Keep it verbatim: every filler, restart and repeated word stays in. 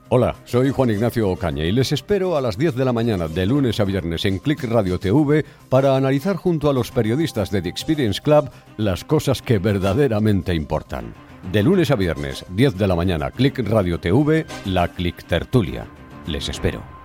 Hola, soy Juan Ignacio Ocaña y les espero a las diez de la mañana de lunes a viernes en Click Radio T V para analizar junto a los periodistas de The Experience Club las cosas que verdaderamente importan. De lunes a viernes, diez de la mañana, Click Radio T V, la Click Tertulia. Les espero.